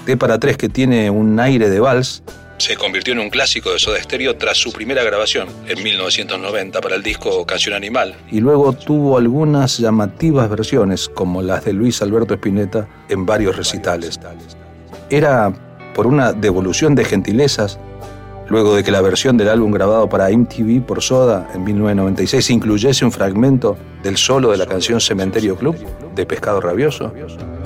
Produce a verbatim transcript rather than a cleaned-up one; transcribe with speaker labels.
Speaker 1: T para tres, que tiene un aire de vals, se convirtió en un clásico de Soda Stereo tras su primera grabación en mil novecientos noventa para el disco Canción Animal, y luego tuvo algunas llamativas versiones como las de Luis Alberto Spinetta en varios recitales. Era por una devolución de gentilezas, luego de que la versión del álbum grabado para M T V por Soda en mil novecientos noventa y seis incluyese un fragmento del solo de la canción Cementerio Club de Pescado Rabioso.